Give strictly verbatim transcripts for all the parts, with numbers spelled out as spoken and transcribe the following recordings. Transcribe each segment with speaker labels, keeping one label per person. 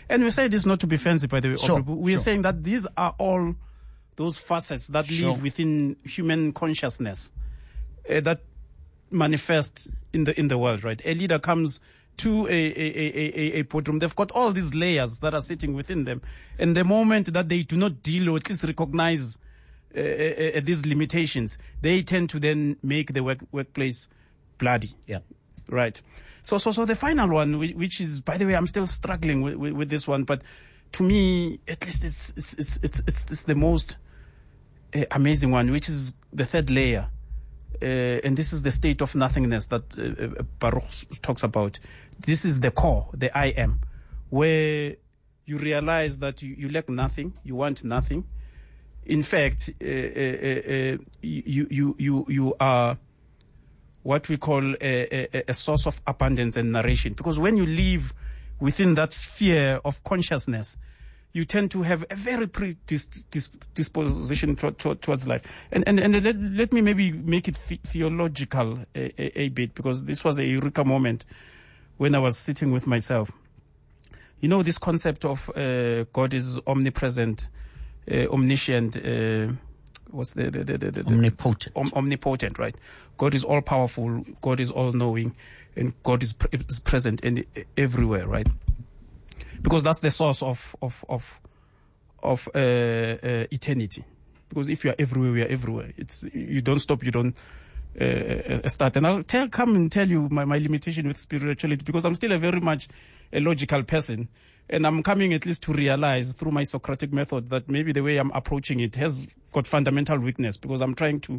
Speaker 1: And we say this not to be fancy, by the way.
Speaker 2: Sure,
Speaker 1: We're
Speaker 2: sure.
Speaker 1: saying that these are all those facets that
Speaker 2: Sure.
Speaker 1: live within human consciousness uh, that manifest in the in the world, right? A leader comes to a, a, a, a, a boardroom. They've got all these layers that are sitting within them. And the moment that they do not deal or at least recognize uh, uh, uh, these limitations, they tend to then make the work, workplace bloody.
Speaker 2: Yeah.
Speaker 1: Right. So, so, so the final one, whi- which is, by the way, I'm still struggling with, with, with this one, but to me, at least it's, it's, it's, it's, it's, it's the most uh, amazing one, which is the third layer. Uh, and this is the state of nothingness that uh, uh, Baruch talks about. This is the core, the I am, where you realize that you, you lack nothing, you want nothing. In fact, uh, uh, uh, you, you, you, you are what we call a, a, a source of abundance and narration. Because when you live within that sphere of consciousness, you tend to have a very predisposition to, to, towards life. And, and, and let, let me maybe make it the- theological a, a, a bit, because this was a eureka moment when I was sitting with myself. You know, this concept of uh, God is omnipresent, uh, omniscient, uh, what's the, the, the, the, the
Speaker 2: Omnipotent.
Speaker 1: om- omnipotent, right? God is all powerful, God is all knowing, and God is, pre- is present in, everywhere, right? Because that's the source of of of of uh, uh, eternity. Because if you are everywhere, we are everywhere. It's you don't stop, you don't uh, uh, start. And I'll tell, come and tell you my, my limitation with spirituality, because I'm still a very much a logical person, and I'm coming at least to realize through my Socratic method that maybe the way I'm approaching it has got fundamental weakness, because I'm trying to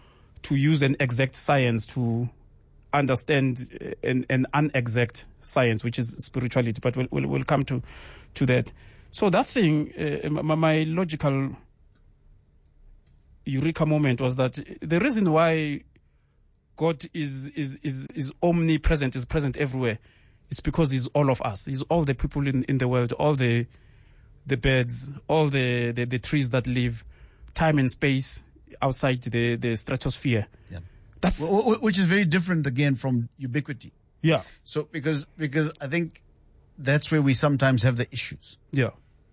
Speaker 1: to use an exact science to understand an, an unexact science, which is spirituality, but we'll, we'll, we'll come to, to that. So that thing, uh, my, my logical eureka moment was that the reason why God is, is, is, is omnipresent, is present everywhere, is because he's all of us. He's all the people in, in the world, all the, the birds, all the, the, the trees that live, time and space outside the, the stratosphere.
Speaker 2: Yeah.
Speaker 1: That's,
Speaker 2: Wh- wh- Which is very different again from ubiquity.
Speaker 1: yeah.
Speaker 2: So because because I think that's where we sometimes have the issues.
Speaker 1: Yeah.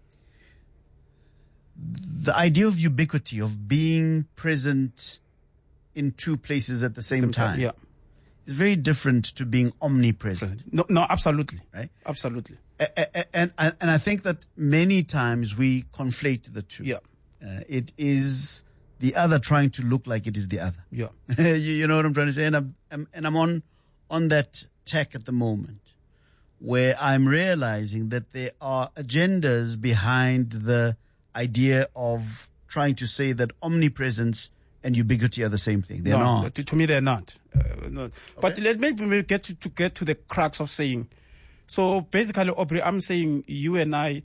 Speaker 2: The idea of ubiquity, of being present in two places at the same,
Speaker 1: Same
Speaker 2: time,
Speaker 1: Yeah.
Speaker 2: is very different to being omnipresent,
Speaker 1: No, no, absolutely.
Speaker 2: right?
Speaker 1: Absolutely.
Speaker 2: A- a- And and and I think that many times we conflate the two.
Speaker 1: Yeah.
Speaker 2: Uh, it is the other trying to look like it is the other.
Speaker 1: Yeah.
Speaker 2: you, you know what I'm trying to say? And I'm, I'm and I'm on on that tack at the moment, where I'm realizing that there are agendas behind the idea of trying to say that omnipresence and ubiquity are the same thing. They're
Speaker 1: no,
Speaker 2: not.
Speaker 1: To, to me, they're not. Uh, no. But let me maybe get to, to get to the crux of saying. So basically, Aubrey, I'm saying you and I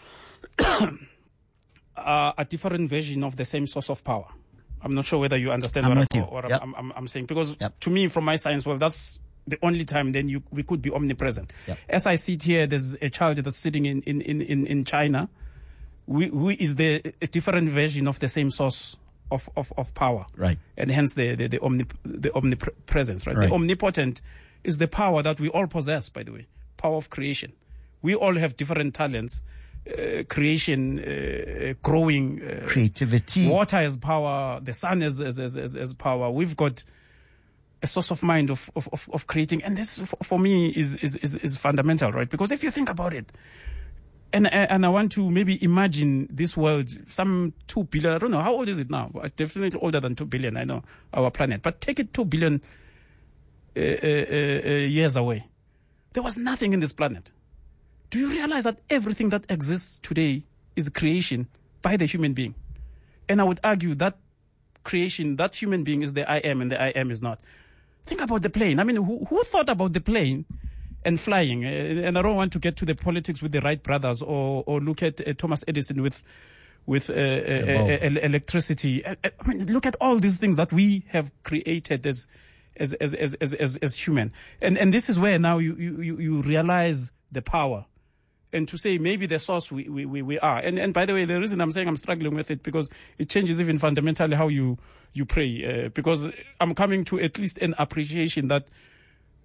Speaker 1: are a different version of the same source of power. I'm not sure whether you understand
Speaker 2: I'm
Speaker 1: what,
Speaker 2: with
Speaker 1: I,
Speaker 2: you.
Speaker 1: what
Speaker 2: Yep.
Speaker 1: I'm, I'm, I'm saying. Because
Speaker 2: Yep.
Speaker 1: to me, from my science, well, that's the only time then you we could be omnipresent.
Speaker 2: Yep.
Speaker 1: As I sit here, there's a child that's sitting in, in, in, in, in China, we, who is the a different version of the same source of, of, of power.
Speaker 2: Right.
Speaker 1: And hence the, the, the, omnip, the omnipresence, right?
Speaker 2: Right.
Speaker 1: The omnipotent is the power that we all possess, by the way, power of creation. We all have different talents, uh, creation, uh, growing. Uh,
Speaker 2: Creativity.
Speaker 1: Water has power, the sun has, has, has, has, has power. We've got a source of mind of, of, of, of creating. And this, for, for me, is, is, is, is fundamental, right? Because if you think about it, and and I want to maybe imagine this world, some two billion, I don't know, how old is it now? Definitely older than two billion, I know, our planet. But take it two billion uh, uh, uh, years away. There was nothing in this planet. Do you realize that everything that exists today is creation by the human being? And I would argue that creation, that human being is the I am and the I am is not. Think about the plane. I mean, who, who thought about the plane and flying? Uh, and I don't want to get to the politics with the Wright brothers or or look at uh, Thomas Edison with with uh, uh, uh, electricity. I, I mean, look at all these things that we have created as as as as as, as, as human. And and this is where now you you you realize the power. And to say maybe the source we, we, we are. And and by the way, the reason I'm saying I'm struggling with it, because it changes even fundamentally how you, you pray. Uh, because I'm coming to at least an appreciation that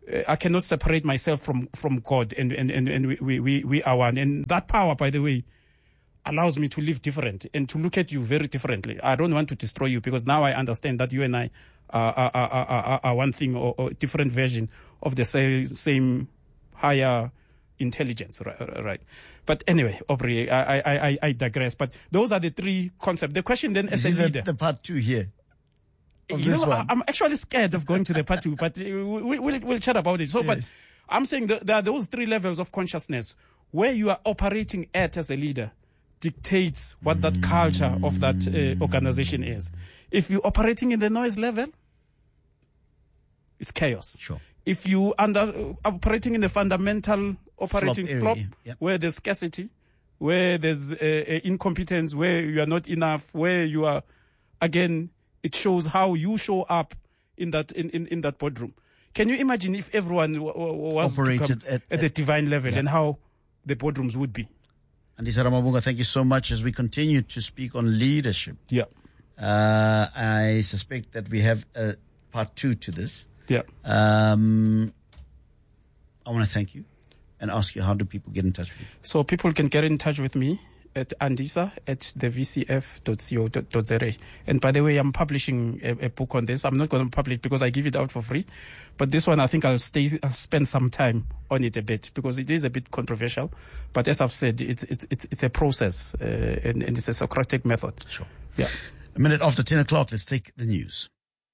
Speaker 1: uh, I cannot separate myself from, from God, and, and, and, and we, we, we are one. And that power, by the way, allows me to live different and to look at you very differently. I don't want to destroy you, because now I understand that you and I are, are, are, are, are one thing, or, or different version of the same, same higher intelligence, right? right. But anyway, Aubrey, I, I, I, I digress. But those are the three concepts. The question then, as a leader,
Speaker 2: the, the part two here. Of
Speaker 1: you
Speaker 2: this
Speaker 1: know,
Speaker 2: one.
Speaker 1: I'm actually scared of going to the part two, but we, we'll, we'll chat about it. So,
Speaker 2: Yes.
Speaker 1: but I'm saying that there are those three levels of consciousness where you are operating at as a leader dictates what that culture of that uh, organization is. If you're operating in the noise level, it's chaos.
Speaker 2: Sure.
Speaker 1: If you under uh, operating in the fundamental operating
Speaker 2: Flop
Speaker 1: flop,
Speaker 2: area, yep.
Speaker 1: where there's scarcity, where there's uh, uh, incompetence, where you are not enough, where you are, again, it shows how you show up in that in, in, in that boardroom. Can you imagine if everyone w- w- was
Speaker 2: Operated
Speaker 1: to come
Speaker 2: at-
Speaker 1: at, the
Speaker 2: at-
Speaker 1: divine level,
Speaker 2: yeah.
Speaker 1: and how the boardrooms would be?
Speaker 2: Andisa Ramabunga, thank you so much. As we continue to speak on leadership,
Speaker 1: Yeah,
Speaker 2: uh, I suspect that we have a part two to this.
Speaker 1: yeah.
Speaker 2: Um, I want to thank you and ask you, how do people get in touch with you?
Speaker 1: So people can get in touch with me at andisa at the v c f dot co dot za. And by the way, I'm publishing a, a book on this. I'm not going to publish because I give it out for free. But this one, I think I'll stay, I'll spend some time on it a bit, because it is a bit controversial. But as I've said, it's it's it's, it's a process, uh, and, and it's a Socratic method.
Speaker 2: Sure.
Speaker 1: Yeah.
Speaker 2: A minute after ten o'clock, let's take the news.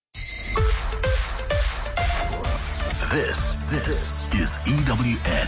Speaker 3: This, this is E W N.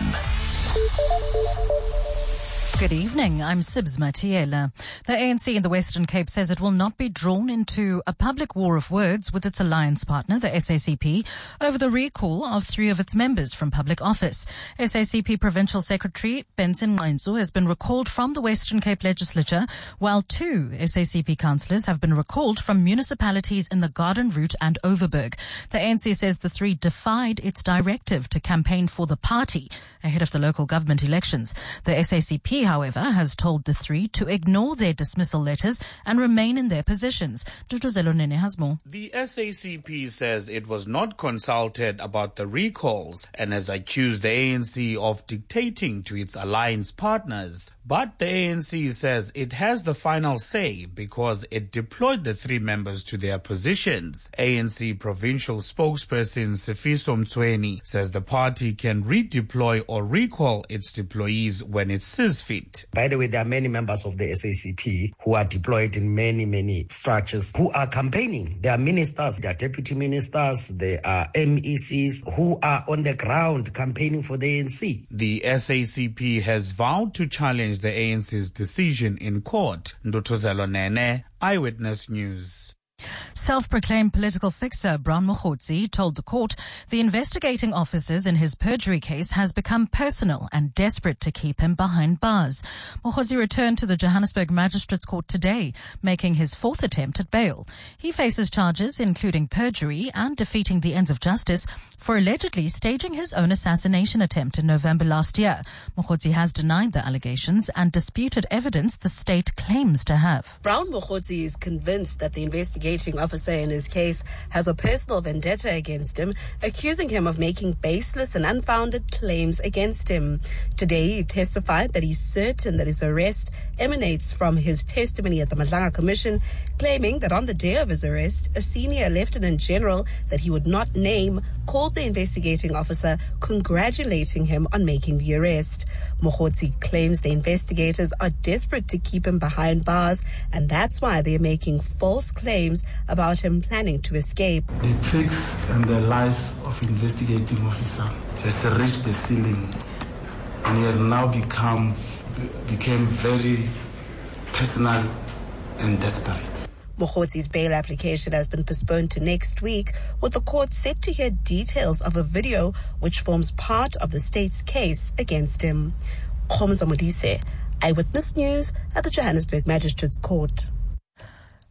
Speaker 4: Good evening. I'm Sibs Matiela. The A N C in the Western Cape says it will not be drawn into a public war of words with its alliance partner, the S A C P, over the recall of three of its members from public office. S A C P Provincial Secretary Benson Ngqenzu has been recalled from the Western Cape Legislature, while two S A C P councillors have been recalled from municipalities in the Garden Route and Overberg. The A N C says the three defied its directive to campaign for the party ahead of the local government elections. The S A C P, however, has told the three to ignore their dismissal letters and remain in their positions. Duduzelo Nene has more.
Speaker 5: The S A C P says it was not consulted about the recalls and has accused the A N C of dictating to its alliance partners. But the A N C says it has the final say because it deployed the three members to their positions. A N C provincial spokesperson Sifiso Mtsweni says the party can redeploy or recall its deployees when it sees fit.
Speaker 6: By the way, there are many members of the S A C P who are deployed in many, many structures who are campaigning. There are ministers, there are deputy ministers, there are M E Cs who are on the ground campaigning for the A N C.
Speaker 5: The S A C P has vowed to challenge the A N C's decision in court. Ndutuzelo Nene, Eyewitness News.
Speaker 4: Self-proclaimed political fixer Brown Mokhotsi told the court the investigating officers in his perjury case has become personal and desperate to keep him behind bars. Mokhotsi returned to the Johannesburg Magistrates Court today, making his fourth attempt at bail. He faces charges including perjury and defeating the ends of justice for allegedly staging his own assassination attempt in November last year. Mokhotsi has denied the allegations and disputed evidence the state claims to have.
Speaker 7: Brown Mokhotsi is convinced that the investigating officer in his case has a personal vendetta against him, accusing him of making baseless and unfounded claims against him. Today, he testified that he's certain that his arrest emanates from his testimony at the Madlanga Commission, claiming that on the day of his arrest, a senior lieutenant general that he would not name called the investigating officer, congratulating him on making the arrest. Mokhotsi claims the investigators are desperate to keep him behind bars, and that's why they're making false claims about him planning to escape.
Speaker 8: The tricks and the lies of investigating officer has reached the ceiling, and he has now become became very personal and desperate.
Speaker 7: Mokhotsi's bail application has been postponed to next week, with the court set to hear details of a video which forms part of the state's case against him. Khomza Modise, Eyewitness News at the Johannesburg Magistrates Court.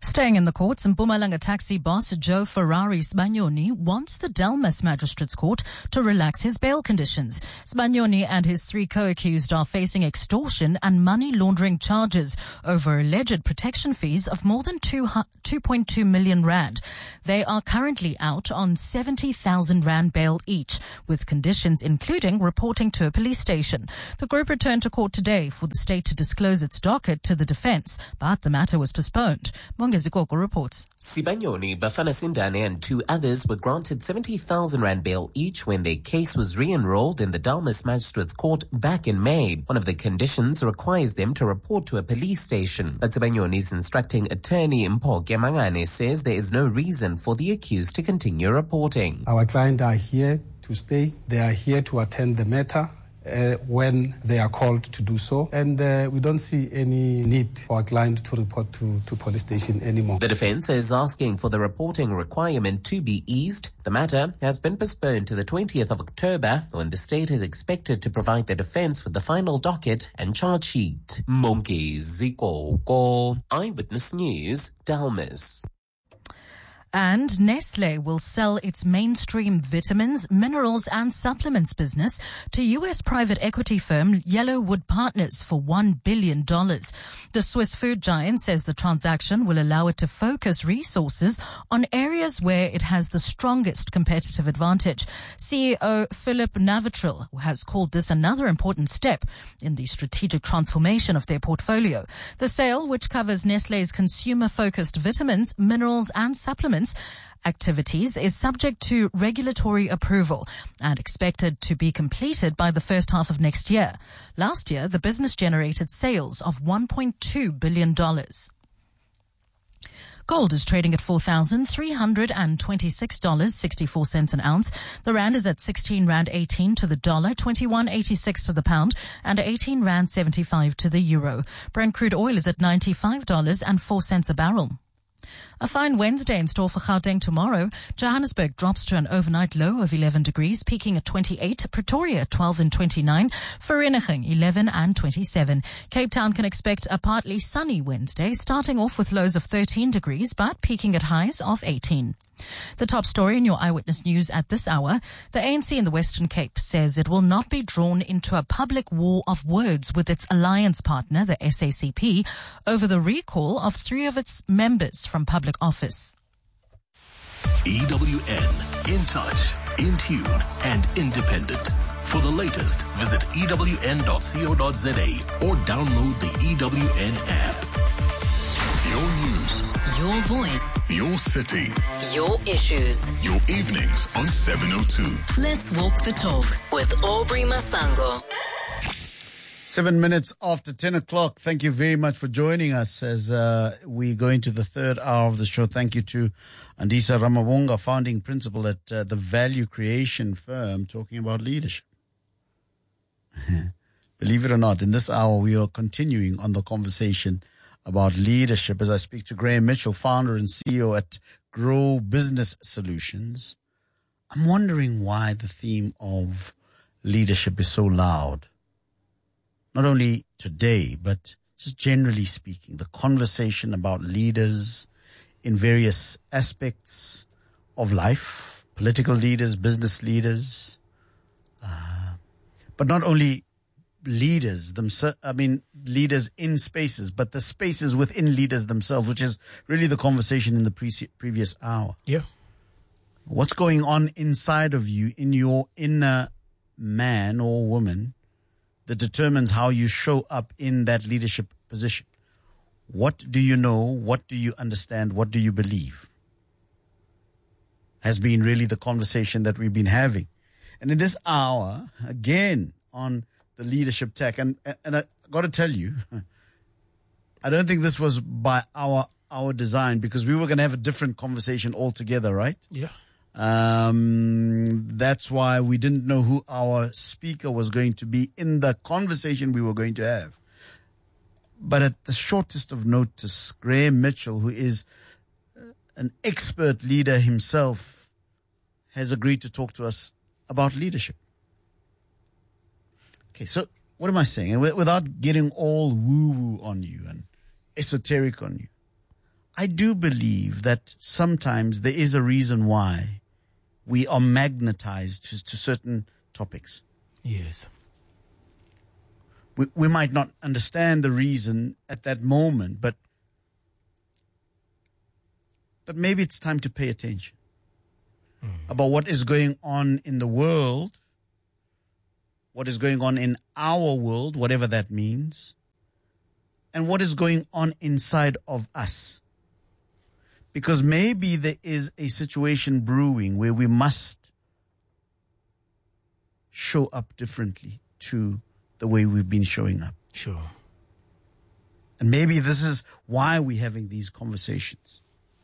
Speaker 4: Staying in the courts, Mpumalanga taxi boss Joe Ferrari Sbanyoni wants the Delmas Magistrates Court to relax his bail conditions. Sbanyoni and his three co-accused are facing extortion and money laundering charges over alleged protection fees of more than two point two million rand. They are currently out on seventy thousand rand bail each, with conditions including reporting to a police station. The group returned to court today for the state to disclose its docket to the defense, but the matter was postponed. Zikoko reports.
Speaker 9: Sibanyoni, Bafana Sindane and two others were granted seventy thousand rand bail each when their case was re-enrolled in the Delmas Magistrates Court back in May. One of the conditions requires them to report to a police station. But Sibanyoni's instructing attorney Mpho Kemangane says there is no reason for the accused to continue reporting.
Speaker 10: Our clients are here to stay. They are here to attend the matter Uh, when they are called to do so, and uh, we don't see any need for our client to report to, to police station anymore.
Speaker 9: The defense is asking for the reporting requirement to be eased. The matter has been postponed to the twentieth of October, when the state is expected to provide the defense with the final docket and charge sheet. Monke Zikoko, Eyewitness News, Delmas.
Speaker 4: And Nestle will sell its mainstream vitamins, minerals and supplements business to U S private equity firm Yellowwood Partners for one billion dollars. The Swiss food giant says the transaction will allow it to focus resources on areas where it has the strongest competitive advantage. C E O Philip Navratil has called this another important step in the strategic transformation of their portfolio. The sale, which covers Nestle's consumer-focused vitamins, minerals and supplements activities, is subject to regulatory approval and expected to be completed by the first half of next year. Last year, the business generated sales of one point two billion dollars. Gold is trading at four thousand three hundred twenty-six dollars and sixty-four cents an ounce. The rand is at sixteen rand eighteen to the dollar, twenty-one eighty-six to the pound, and eighteen rand seventy-five to the euro. Brent crude oil is at ninety-five dollars and four cents a barrel. A fine Wednesday in store for Gauteng tomorrow. Johannesburg drops to an overnight low of eleven degrees, peaking at twenty-eight. Pretoria twelve and twenty-nine. Vereeniging eleven and twenty-seven. Cape Town can expect a partly sunny Wednesday, starting off with lows of thirteen degrees, but peaking at highs of eighteen. The top story in your Eyewitness News at this hour: the A N C in the Western Cape says it will not be drawn into a public war of words with its alliance partner, the S A C P, over the recall of three of its members from public office.
Speaker 3: E W N, in touch, in tune, and independent. For the latest, visit E W N dot co dot za or download the E W N app. Your news.
Speaker 11: Your voice.
Speaker 3: Your city.
Speaker 11: Your issues.
Speaker 3: Your evenings on seven oh two.
Speaker 11: Let's walk the talk with Aubrey Masango.
Speaker 2: Seven minutes after ten o'clock. Thank you very much for joining us as uh, we go into the third hour of the show. Thank you to Andisa Ramavonga, founding principal at uh, the Value Creation Firm, talking about leadership. Believe it or not, in this hour we are continuing on the conversation about leadership as I speak to Graham Mitchell, founder and C E O at Grow Business Solutions. I'm wondering why the theme of leadership is so loud. Not only today, but just generally speaking, the conversation about leaders in various aspects of life, political leaders, business leaders, uh, but not only leaders themselves, I mean, leaders in spaces, but the spaces within leaders themselves, which is really the conversation in the pre- previous hour.
Speaker 1: Yeah.
Speaker 2: What's going on inside of you, in your inner man or woman, that determines how you show up in that leadership position? What do you know? What do you understand? What do you believe? Has been really the conversation that we've been having. And in this hour, again, on the leadership tech, and and I got to tell you, I don't think this was by our our design, because we were going to have a different conversation altogether, right?
Speaker 1: Yeah.
Speaker 2: Um, that's why we didn't know who our speaker was going to be in the conversation we were going to have. But at the shortest of notice, Graham Mitchell, who is an expert leader himself, has agreed to talk to us about leadership. Okay, so what am I saying? And without getting all woo-woo on you and esoteric on you, I do believe that sometimes there is a reason why we are magnetized to, to certain topics.
Speaker 5: Yes.
Speaker 2: We, we might not understand the reason at that moment, but but maybe it's time to pay attention mm. about what is going on in the world, what is going on in our world, whatever that means, and what is going on inside of us. Because maybe there is a situation brewing where we must show up differently to the way we've been showing up.
Speaker 5: Sure.
Speaker 2: And maybe this is why we're having these conversations.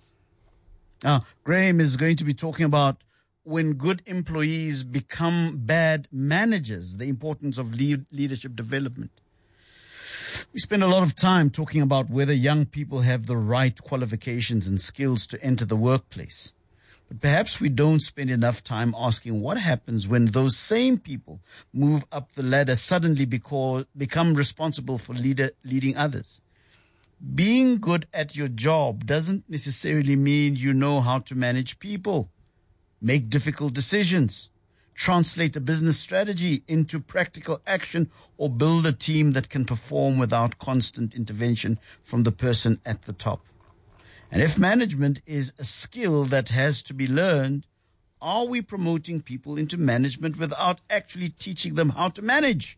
Speaker 2: Now, Graham is going to be talking about when good employees become bad managers, the importance of lead, leadership development. We spend a lot of time talking about whether young people have the right qualifications and skills to enter the workplace. But perhaps we don't spend enough time asking what happens when those same people move up the ladder suddenly because, become responsible for leader, leading others. Being good at your job doesn't necessarily mean you know how to manage people, make difficult decisions, translate a business strategy into practical action, or build a team that can perform without constant intervention from the person at the top. And if management is a skill that has to be learned, are we promoting people into management without actually teaching them how to manage?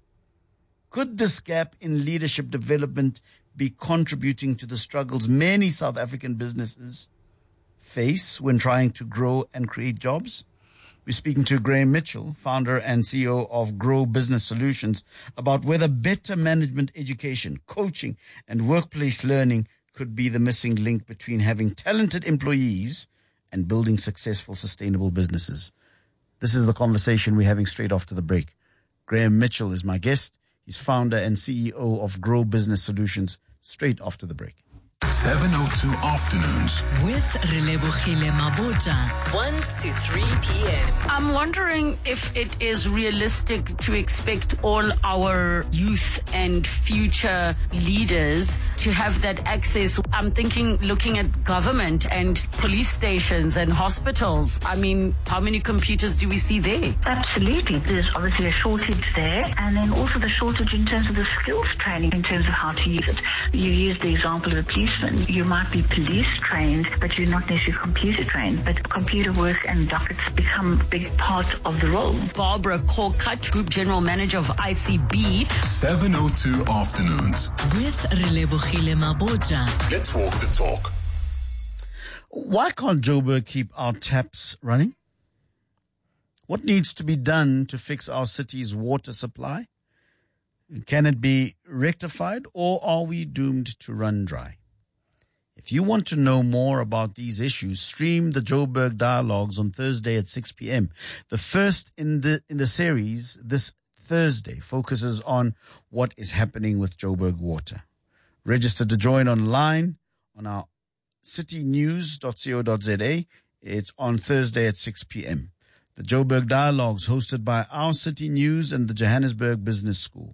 Speaker 2: Could this gap in leadership development be contributing to the struggles many South African businesses face when trying to grow and create jobs? We're speaking to Graham Mitchell, founder and C E O of Grow Business Solutions, about whether better management education, coaching, and workplace learning could be the missing link between having talented employees and building successful, sustainable businesses. This is the conversation we're having straight after the break. Graham Mitchell is my guest. He's founder and C E O of Grow Business Solutions. Straight after the break.
Speaker 3: seven oh two Afternoons
Speaker 11: with Relebohile Mabota, one to three p.m.
Speaker 12: I'm wondering if it is realistic to expect all our youth and future leaders to have that access. I'm thinking looking at government and police stations and hospitals. I mean, how many computers do we see there?
Speaker 13: Absolutely. There's obviously a shortage there, and then also the shortage in terms of the skills training in terms of how to use it. You used the example of the policeman. You might be police trained, but you're not necessarily computer trained. But computer work and dockets become a big part of the role.
Speaker 12: Barbara Corcutt, Group General Manager of I C B.
Speaker 3: seven oh two Afternoons
Speaker 11: with Relebohile Mabota.
Speaker 3: Let's walk the talk.
Speaker 2: Why can't Joburg keep our taps running? What needs to be done to fix our city's water supply? Can it be rectified, or are we doomed to run dry? If you want to know more about these issues, stream the Joburg Dialogues on Thursday at six p.m. The first in the in the series this Thursday focuses on what is happening with Joburg Water. Register to join online on our city news dot co dot za. It's on Thursday at six p.m. The Joburg Dialogues, hosted by Our City News and the Johannesburg Business School.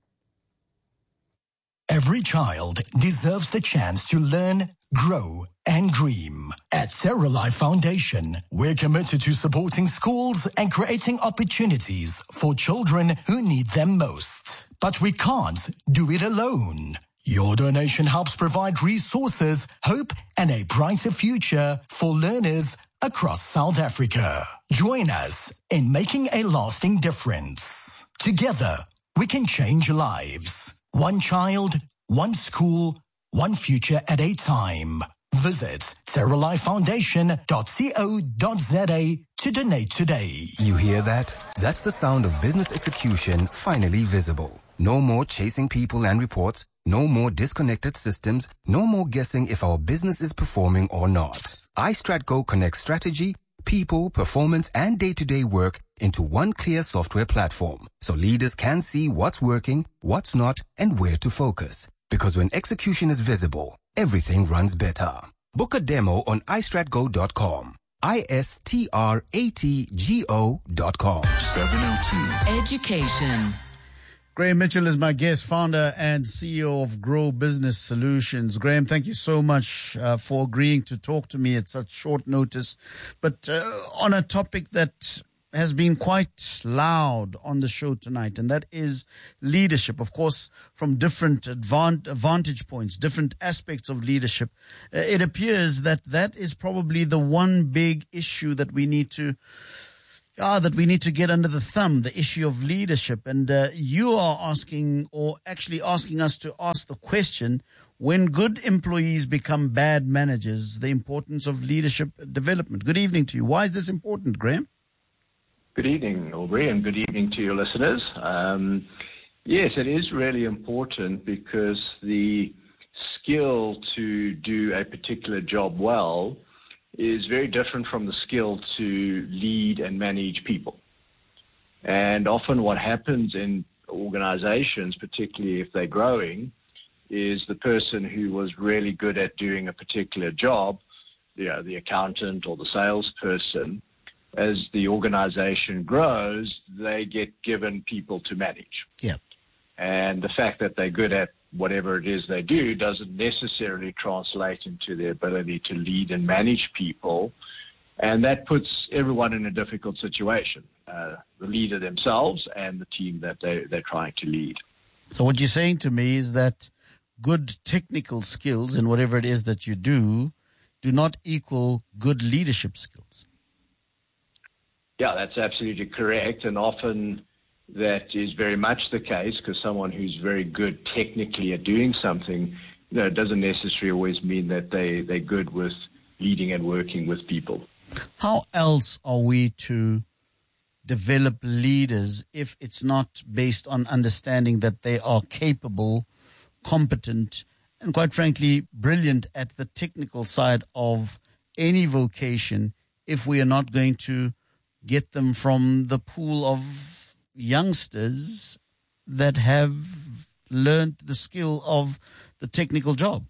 Speaker 14: Every child deserves the chance to learn, grow, and dream. At Terra Life Foundation, we're committed to supporting schools and creating opportunities for children who need them most. But we can't do it alone. Your donation helps provide resources, hope, and a brighter future for learners across South Africa. Join us in making a lasting difference. Together, we can change lives. One child, one school, one future at a time. Visit terra life foundation dot co dot za to donate today.
Speaker 15: You hear that? That's the sound of business execution finally visible. No more chasing people and reports. No more disconnected systems. No more guessing if our business is performing or not. iStratGo connects strategy, people, performance, and day-to-day work into one clear software platform, so leaders can see what's working, what's not, and where to focus. Because when execution is visible, everything runs better. Book a demo on i strat go dot com. I S T R A T G O dot com.
Speaker 3: seven oh two
Speaker 11: Education.
Speaker 2: Graham Mitchell is my guest, founder and C E O of Grow Business Solutions. Graham, thank you so much uh, for agreeing to talk to me at such short notice, but uh, on a topic that has been quite loud on the show tonight, and that is leadership. Of course, from different advan- vantage points, different aspects of leadership, uh, it appears that that is probably the one big issue that we need to Ah, that we need to get under the thumb, the issue of leadership. And uh, you are asking, or actually asking us to ask the question, when good employees become bad managers, the importance of leadership development. Good evening to you. Why is this important, Graham?
Speaker 16: Good evening, Aubrey, and good evening to your listeners. Um, yes, it is really important because the skill to do a particular job well is very different from the skill to lead and manage people. And often what happens in organizations, particularly if they're growing, is the person who was really good at doing a particular job, you know, the accountant or the salesperson, as the organization grows, they get given people to manage.
Speaker 2: Yeah.
Speaker 16: And the fact that they're good at whatever it is they do doesn't necessarily translate into their ability to lead and manage people. And that puts everyone in a difficult situation, uh, the leader themselves and the team that they, they're trying to lead.
Speaker 2: So what you're saying to me is that good technical skills in whatever it is that you do do not equal good leadership skills.
Speaker 16: Yeah, that's absolutely correct. And often that is very much the case, because someone who's very good technically at doing something, you know, doesn't necessarily always mean that they, they're good with leading and working with people.
Speaker 2: How else are we to develop leaders if it's not based on understanding that they are capable, competent, and quite frankly, brilliant at the technical side of any vocation, if we are not going to get them from the pool of youngsters that have learned the skill of the technical job?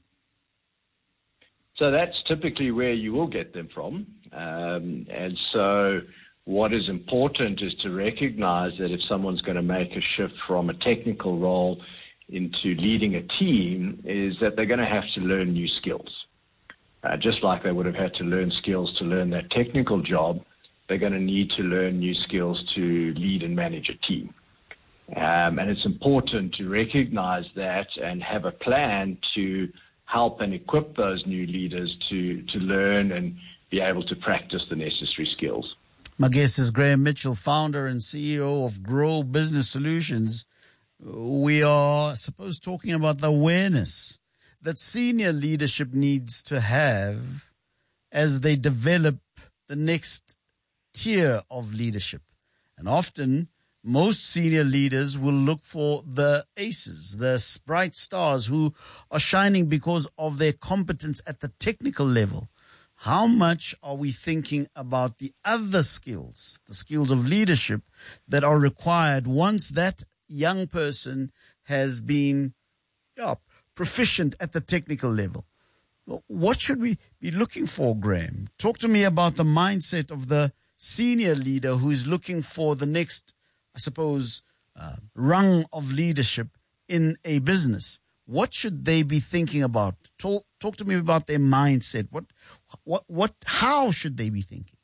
Speaker 16: So that's typically where you will get them from. Um, and so what is important is to recognize that if someone's going to make a shift from a technical role into leading a team, is that they're going to have to learn new skills. Uh, just like they would have had to learn skills to learn that technical job, they're going to need to learn new skills to lead and manage a team. Um, and it's important to recognize that and have a plan to help and equip those new leaders to, to learn and be able to practice the necessary skills.
Speaker 2: My guest is Graham Mitchell, founder and C E O of Grow Business Solutions. We are supposed talking about the awareness that senior leadership needs to have as they develop the next tier of leadership. And often, most senior leaders will look for the aces, the bright stars who are shining because of their competence at the technical level. How much are we thinking about the other skills, the skills of leadership that are required once that young person has been yeah, proficient at the technical level? What should we be looking for, Graham? Talk to me about the mindset of the senior leader who is looking for the next, I suppose, uh, rung of leadership in a business. What should they be thinking about? Talk, talk to me about their mindset. What, what, what? How should they be thinking?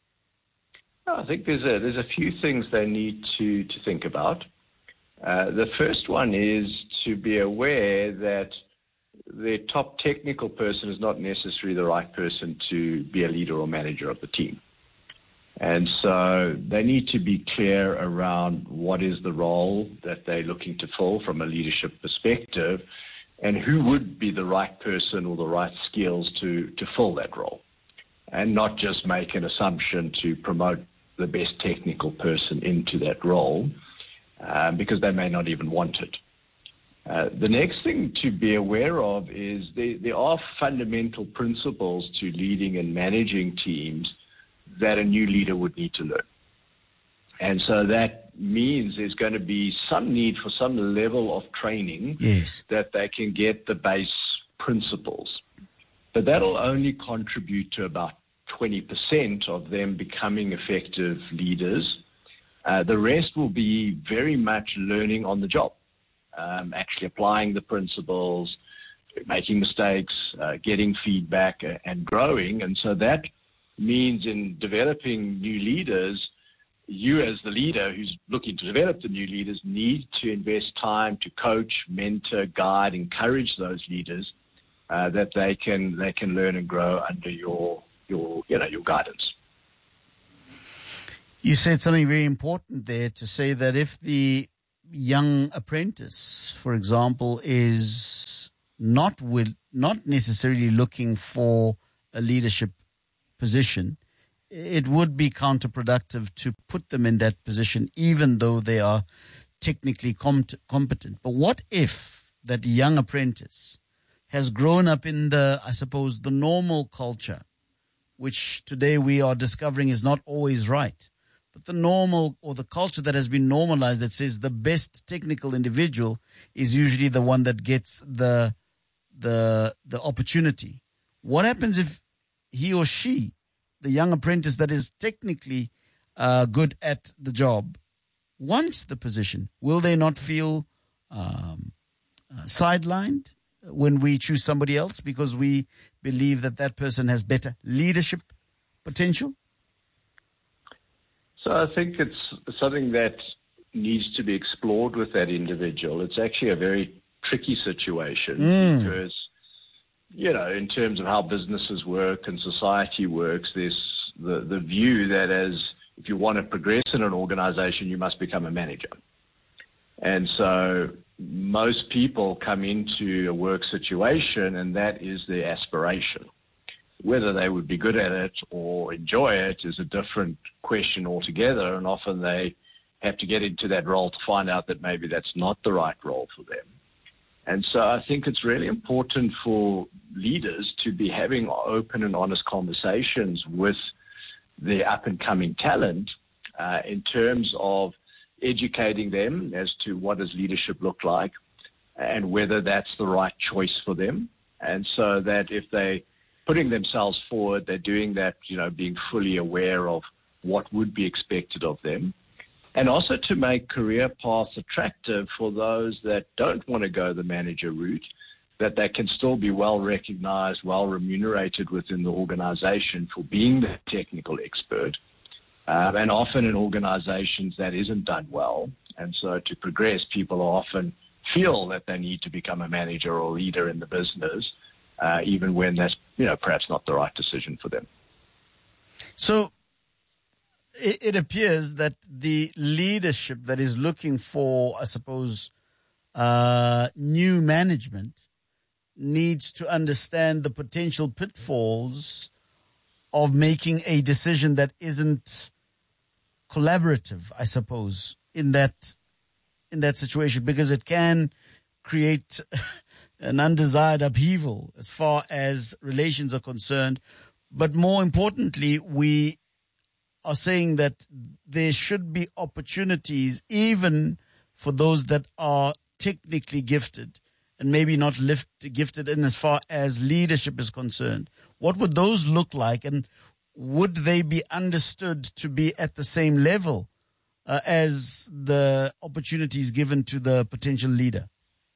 Speaker 16: I think there's a there's a few things they need to to think about. Uh, the first one is to be aware that their top technical person is not necessarily the right person to be a leader or manager of the team. And so they need to be clear around what is the role that they're looking to fill from a leadership perspective and who would be the right person or the right skills to, to fill that role, and not just make an assumption to promote the best technical person into that role um, because they may not even want it. Uh, the next thing to be aware of is there, there are fundamental principles to leading and managing teams that a new leader would need to learn. And so that means there's going to be some need for some level of training
Speaker 2: yes.
Speaker 16: that they can get the base principles. But that'll only contribute to about twenty percent of them becoming effective leaders. Uh, the rest will be very much learning on the job. um, actually applying the principles, making mistakes, uh, getting feedback, uh, and growing. And so that means in developing new leaders, you as the leader who's looking to develop the new leaders need to invest time to coach, mentor, guide, encourage those leaders uh, that they can they can learn and grow under your your you know your guidance.
Speaker 2: You said something very important there to say that if the young apprentice, for example, is not will not necessarily looking for a leadership position, it would be counterproductive to put them in that position, even though they are technically com- competent. But what if that young apprentice has grown up in the, I suppose, the normal culture, which today we are discovering is not always right, but the normal or the culture that has been normalized that says the best technical individual is usually the one that gets the the the opportunity. What happens if he or she, the young apprentice that is technically uh, good at the job, wants the position? Will they not feel um, uh, sidelined when we choose somebody else because we believe that that person has better leadership potential?
Speaker 16: So I think it's something that needs to be explored with that individual. It's actually a very tricky situation mm. because, you know, in terms of how businesses work and society works, there's the, the view that as if you want to progress in an organization, you must become a manager. And so most people come into a work situation and that is their aspiration. Whether they would be good at it or enjoy it is a different question altogether, and often they have to get into that role to find out that maybe that's not the right role for them. And so I think it's really important for leaders to be having open and honest conversations with their up-and-coming talent uh, in terms of educating them as to what does leadership look like and whether that's the right choice for them. And so that if they putting themselves forward, they're doing that, you know, being fully aware of what would be expected of them. And also to make career paths attractive for those that don't want to go the manager route, that they can still be well recognized, well remunerated within the organization for being the technical expert. Um, and often in organizations that isn't done well. And so to progress, people often feel that they need to become a manager or leader in the business, uh, even when that's, you know, perhaps not the right decision for them.
Speaker 2: So it, it appears that the leadership that is looking for, I suppose, uh, new management needs to understand the potential pitfalls of making a decision that isn't collaborative, I suppose, in that in that situation, because it can create an undesired upheaval as far as relations are concerned. But more importantly, we are saying that there should be opportunities even for those that are technically gifted and maybe not lift, gifted in as far as leadership is concerned. What would those look like, and would they be understood to be at the same level uh, as the opportunities given to the potential leader?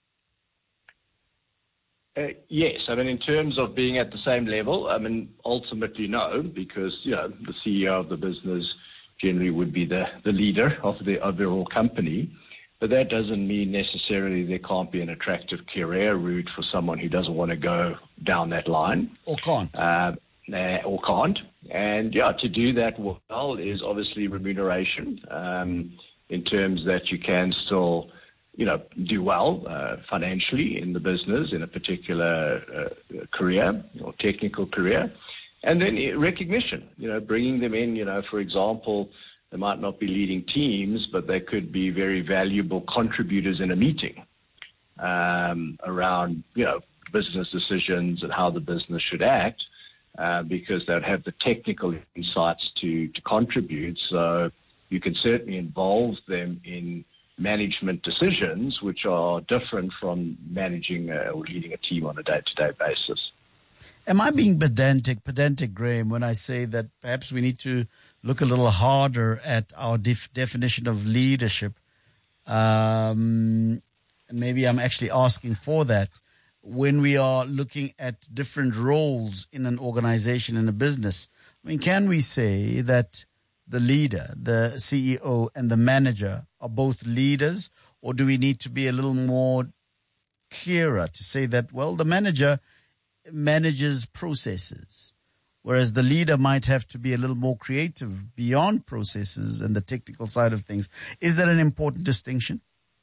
Speaker 16: Uh, yes, I mean, in terms of being at the same level, I mean, ultimately no, because, you know, the C E O of the business generally would be the, the leader of the overall company. But that doesn't mean necessarily there can't be an attractive career route for someone who doesn't want to go down that line.
Speaker 2: Or can't.
Speaker 16: Uh, or can't. And, yeah, to do that well is obviously remuneration um, in terms that you can still, you know, do well uh, financially in the business in a particular uh, career or technical career. And then recognition, you know, bringing them in, you know, for example, they might not be leading teams, but they could be very valuable contributors in a meeting um, around, you know, business decisions and how the business should act, uh, because they'd have the technical insights to, to contribute. So you can certainly involve them in management decisions, which are different from managing a, or leading a team on a day-to-day basis.
Speaker 2: Am I being pedantic, pedantic, Graham, when I say that perhaps we need to look a little harder at our def- definition of leadership? Um, and maybe I'm actually asking for that, when we are looking at different roles in an organization, in a business, I mean, can we say that the leader, the C E O and the manager are both leaders, or do we need to be a little more clearer to say that, well, the manager manages processes, whereas the leader might have to be a little more creative beyond processes and the technical side of things? Is that an important distinction?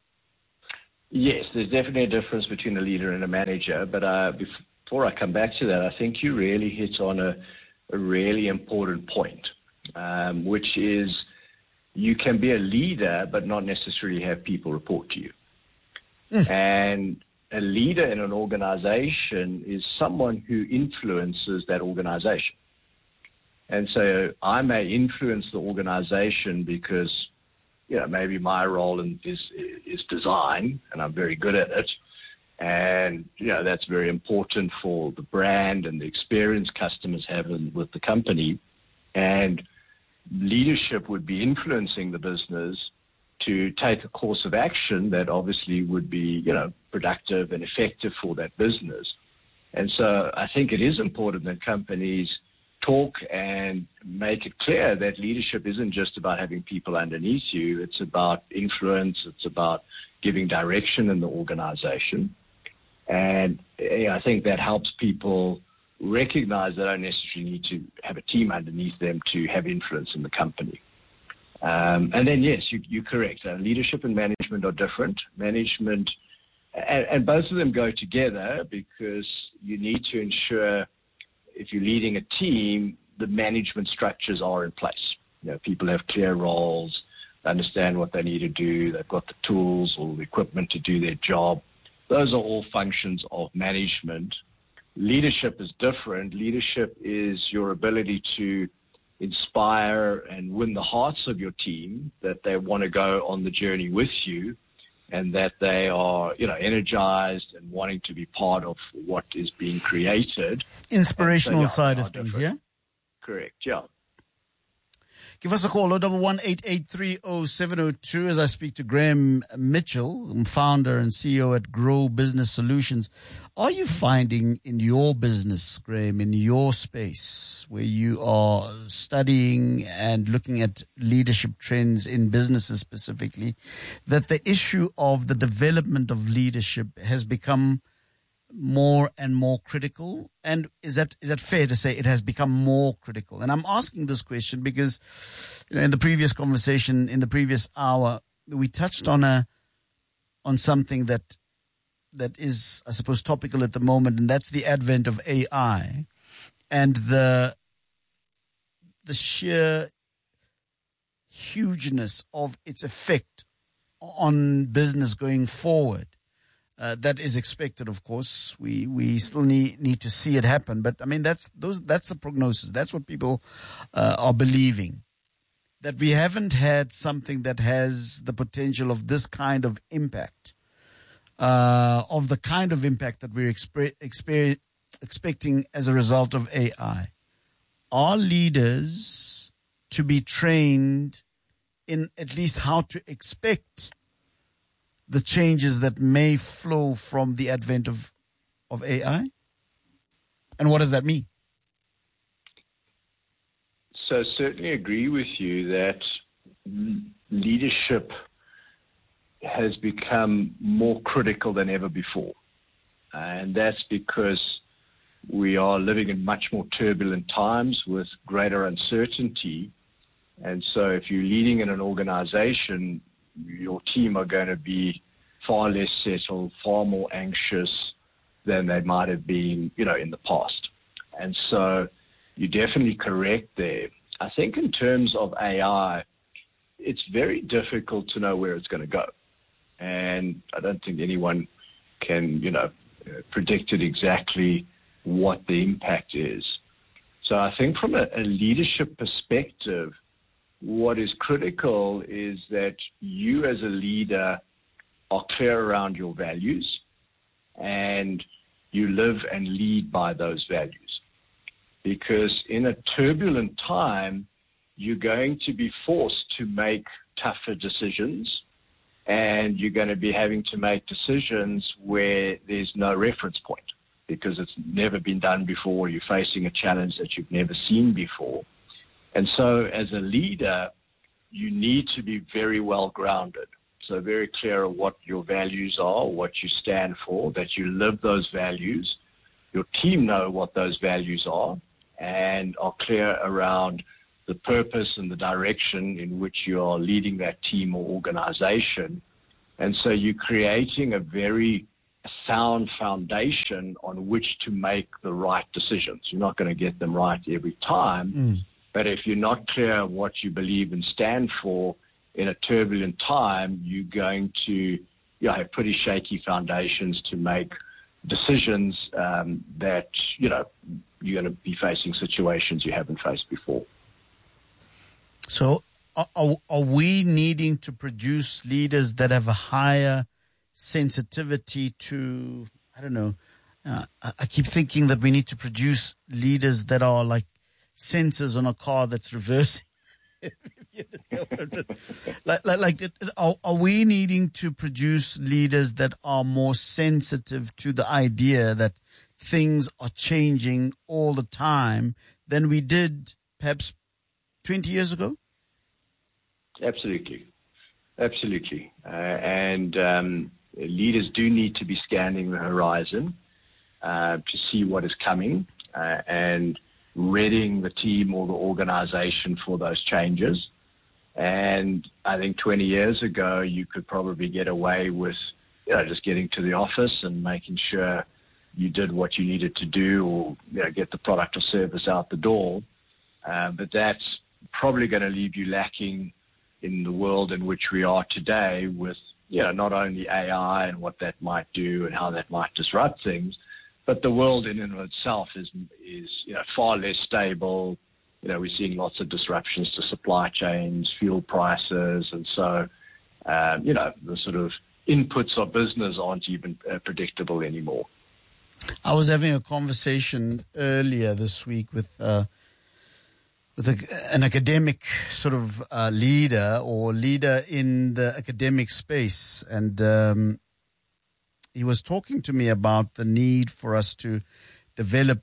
Speaker 16: Yes, there's definitely a difference between a leader and a manager. But uh, before I come back to that, I think you really hit on a, a really important point, um, which is you can be a leader but not necessarily have people report to you. Mm. And a leader in an organization is someone who influences that organization. And so I may influence the organization because, you know, maybe my role in, is is design, and I'm very good at it. And, you know, that's very important for the brand and the experience customers have in, with the company. And leadership would be influencing the business to take a course of action that obviously would be, you know, productive and effective for that business. And so I think it is important that companies talk and make it clear that leadership isn't just about having people underneath you. It's about influence. It's about giving direction in the organization. And you know, I think that helps people recognize they don't necessarily need to have a team underneath them to have influence in the company. Um, and then, yes, you, you're correct. Uh, leadership and management are different. Management, and, and both of them go together because you need to ensure if you're leading a team, the management structures are in place. You know, people have clear roles, they understand what they need to do, they've got the tools or the equipment to do their job. Those are all functions of management. Leadership is different. Leadership is your ability to inspire and win the hearts of your team, that they want to go on the journey with you, and that they are, you know, energized and wanting to be part of what is being created.
Speaker 2: Inspirational
Speaker 16: so, yeah,
Speaker 2: side of things, yeah?
Speaker 16: Correct, yeah.
Speaker 2: Give us a call, oh one one, eight eight three, oh seven oh two, as I speak to Graham Mitchell, founder and C E O at Grow Business Solutions. Are you finding in your business, Graham, in your space, where you are studying and looking at leadership trends in businesses specifically, that the issue of the development of leadership has become more and more critical? And is that is that fair to say it has become more critical? And I'm asking this question because, you know, in the previous conversation, in the previous hour, we touched on a on something that that is, I suppose, topical at the moment, and that's the advent of A I and the the sheer hugeness of its effect on business going forward. Uh, that is expected, of course. We we still need need to see it happen, but I mean that's those that's the prognosis. That's what people uh, are believing, that we haven't had something that has the potential of this kind of impact, uh, of the kind of impact that we're expe- exper- expecting as a result of A I. Are leaders to be trained in at least how to expect the changes that may flow from the advent of, of A I? And what does that mean?
Speaker 16: So certainly agree with you that leadership has become more critical than ever before. And that's because we are living in much more turbulent times with greater uncertainty. And so if you're leading in an organization, your team are going to be far less settled, far more anxious than they might have been, you know, in the past. And so you're definitely correct there. I think in terms of A I, it's very difficult to know where it's going to go. And I don't think anyone can, you know, predict it exactly what the impact is. So I think from a, a leadership perspective, what is critical is that you as a leader are clear around your values and you live and lead by those values. Because in a turbulent time, you're going to be forced to make tougher decisions and you're going to be having to make decisions where there's no reference point because it's never been done before. You're facing a challenge that you've never seen before. And so as a leader, you need to be very well grounded. So very clear of what your values are, what you stand for, that you live those values. Your team know what those values are and are clear around the purpose and the direction in which you are leading that team or organization. And so you're creating a very sound foundation on which to make the right decisions. You're not going to get them right every time, mm. but if you're not clear of what you believe and stand for in a turbulent time, you're going to you know, have pretty shaky foundations to make decisions um, that, you know, you're going to be facing situations you haven't faced before.
Speaker 2: So are, are we needing to produce leaders that have a higher sensitivity to, I don't know, uh, I keep thinking that we need to produce leaders that are like sensors on a car that's reversing. like, like, like are, are we needing to produce leaders that are more sensitive to the idea that things are changing all the time than we did perhaps twenty years ago?
Speaker 16: Absolutely. Absolutely. Uh, and um, leaders do need to be scanning the horizon uh, to see what is coming uh, and readying the team or the organization for those changes. And I think twenty years ago, you could probably get away with, you know, just getting to the office and making sure you did what you needed to do or, you know, get the product or service out the door. Uh, but that's probably going to leave you lacking in the world in which we are today with, you know, not only A I and what that might do and how that might disrupt things, but the world in and of itself is, is you know, far less stable. You know, we're seeing lots of disruptions to supply chains, fuel prices, and so, um, you know, the sort of inputs of business aren't even uh, predictable anymore.
Speaker 2: I was having a conversation earlier this week with uh, with a, an academic sort of uh, leader or leader in the academic space, and um, he was talking to me about the need for us to develop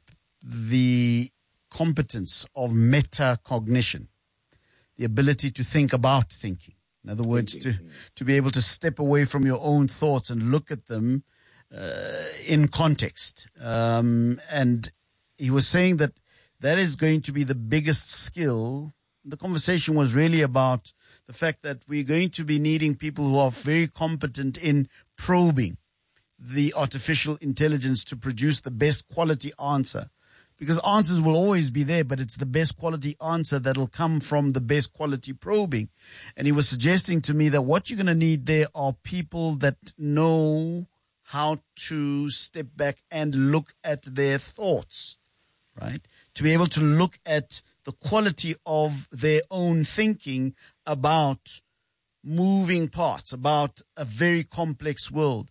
Speaker 2: the competence of metacognition, the ability to think about thinking. In other words, to, to be able to step away from your own thoughts and look at them uh, in context. Um, and he was saying that that is going to be the biggest skill. The conversation was really about the fact that we're going to be needing people who are very competent in probing the artificial intelligence to produce the best quality answer. Because answers will always be there, but it's the best quality answer that'll come from the best quality probing. And he was suggesting to me that what you're going to need there are people that know how to step back and look at their thoughts, right? To be able to look at the quality of their own thinking about moving parts, about a very complex world.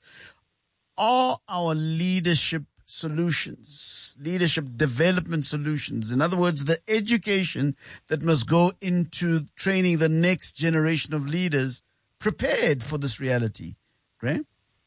Speaker 2: Are our leadership solutions, leadership development solutions, in other words, the education that must go into training the next generation of leaders, prepared for this reality? Graham?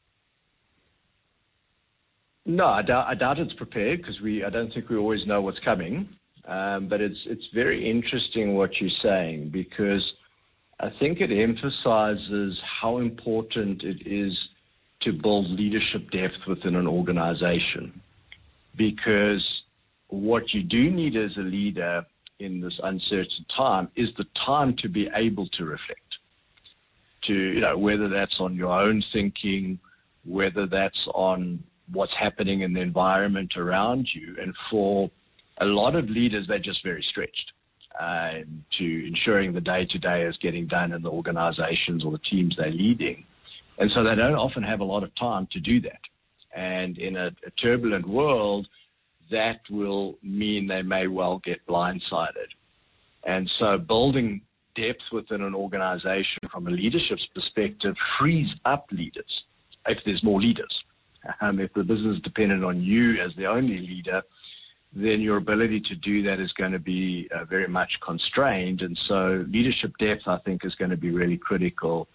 Speaker 16: No, I doubt, I doubt it's prepared because we. I don't think we always know what's coming. Um, but it's it's very interesting what you're saying, because I think it emphasizes how important it is to build leadership depth within an organization. Because what you do need as a leader in this uncertain time is the time to be able to reflect. To, you know, whether that's on your own thinking, whether that's on what's happening in the environment around you. And for a lot of leaders, they're just very stretched uh, to ensuring the day-to-day is getting done in the organizations or the teams they're leading. And so they don't often have a lot of time to do that. And in a, a turbulent world, that will mean they may well get blindsided. And so building depth within an organization from a leadership perspective frees up leaders if there's more leaders. Um, if the business is dependent on you as the only leader, then your ability to do that is going to be uh, very much constrained. And so leadership depth, I think, is going to be really critical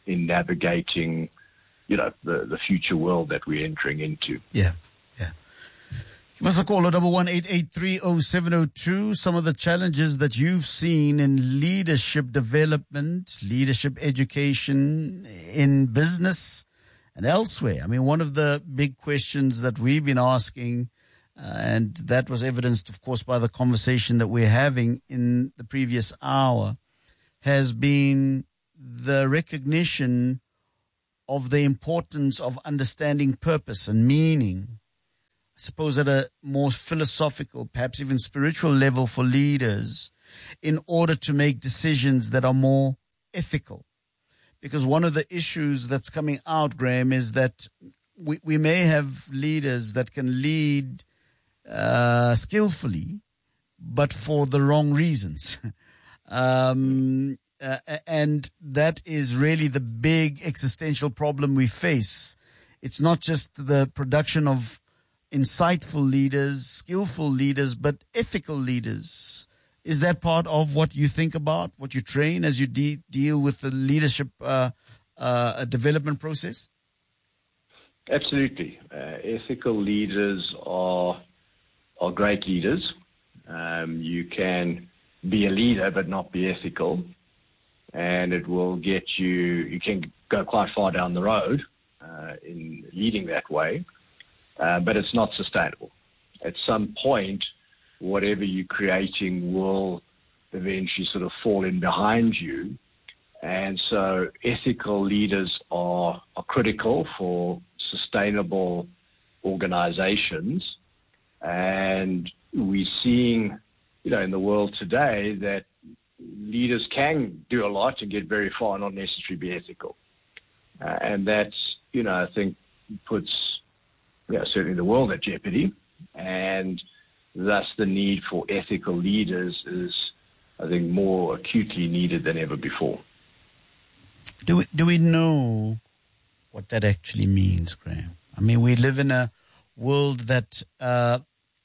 Speaker 16: in navigating, you know, the, the future world that we're entering into.
Speaker 2: Yeah, yeah. Give us a call at double one eight eight three oh seven oh two. Some of the challenges that you've seen in leadership development, leadership education, in business and elsewhere. I mean, one of the big questions that we've been asking, uh, and that was evidenced, of course, by the conversation that we're having in the previous hour, has been the recognition of the importance of understanding purpose and meaning. I suppose at a more philosophical, perhaps even spiritual level for leaders, in order to make decisions that are more ethical. Because one of the issues that's coming out, Graham, is that we, we may have leaders that can lead uh, skillfully, but for the wrong reasons. um, uh, and that is really the big existential problem we face. It's not just the production of insightful leaders, skillful leaders, but ethical leaders. Is that part of what you think about, what you train as you de- deal with the leadership uh, uh, development process?
Speaker 16: Absolutely. Uh, ethical leaders are are great leaders. Um, you can be a leader but not be ethical, and it will get you, you can go quite far down the road uh, in leading that way, uh, but it's not sustainable. At some point, whatever you're creating will eventually sort of fall in behind you. And so ethical leaders are, are critical for sustainable organizations. And we're seeing, you know, in the world today that leaders can do a lot and get very far, not necessarily be ethical. Uh, and that's, you know, I think puts, you know, certainly the world at jeopardy. And thus the need for ethical leaders is, I think, more acutely needed than ever before.
Speaker 2: Do we, do we know what that actually means, Graham? I mean, we live in a world that uh,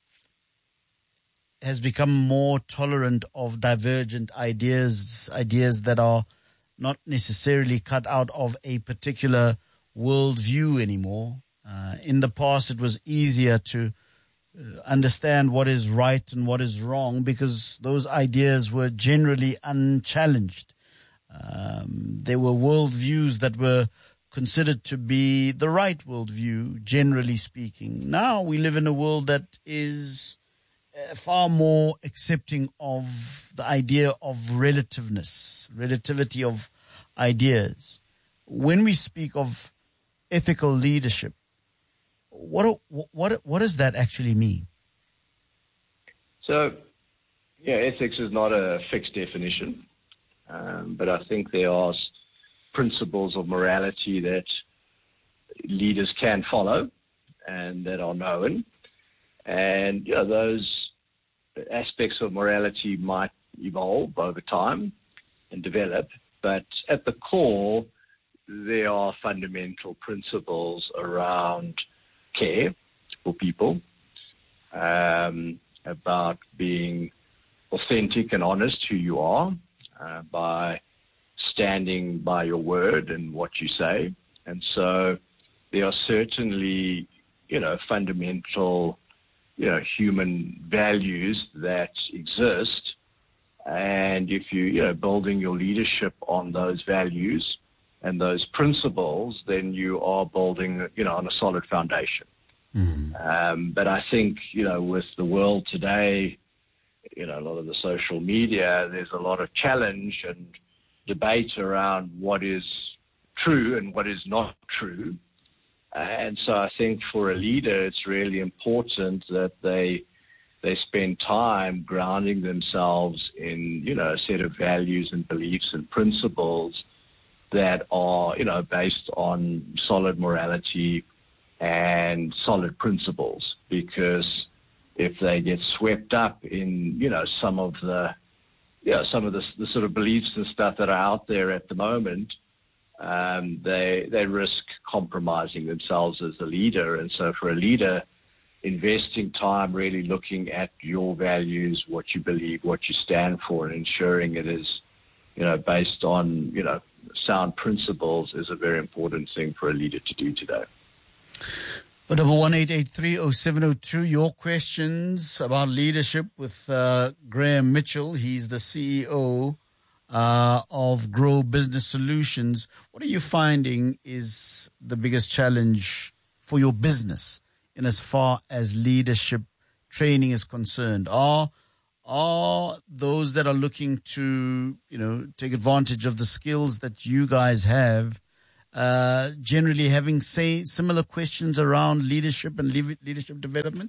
Speaker 2: has become more tolerant of divergent ideas, ideas that are not necessarily cut out of a particular worldview anymore. Uh, in the past, it was easier to uh, understand what is right and what is wrong because those ideas were generally unchallenged. Um, there were worldviews that were considered to be the right worldview, generally speaking. Now we live in a world that is uh, far more accepting of the idea of relativeness, relativity of ideas. When we speak of ethical leadership, what what what does that actually mean?
Speaker 16: So, yeah, ethics is not a fixed definition, um, but I think there are principles of morality that leaders can follow and that are known. And, you know, those aspects of morality might evolve over time and develop, but at the core, there are fundamental principles around care for people, um, about being authentic and honest who you are, uh, by standing by your word and what you say. And so there are certainly, you know, fundamental, you know, human values that exist. And if you, you know, building your leadership on those values and those principles, then you are building, you know, on a solid foundation. Mm-hmm. Um, but I think, you know, with the world today, you know, a lot of the social media, there's a lot of challenge and debate around what is true and what is not true. And so I think for a leader, it's really important that they they spend time grounding themselves in, you know, a set of values and beliefs and principles that are, you know, based on solid morality and solid principles. Because if they get swept up in, you know, some of the, you know, some of the, the sort of beliefs and stuff that are out there at the moment, um, they they risk compromising themselves as a leader. And so for a leader, investing time really looking at your values, what you believe, what you stand for, and ensuring it is, you know, based on, you know, sound principles is a very important thing for a leader to do today.
Speaker 2: But double one eight eight three oh seven oh two, your questions about leadership with uh, Graham Mitchell. He's the C E O uh, of Grow Business Solutions. What are you finding is the biggest challenge for your business in as far as leadership training is concerned? Are are those that are looking to, you know, take advantage of the skills that you guys have Uh, generally having, say, similar questions around leadership and leadership development?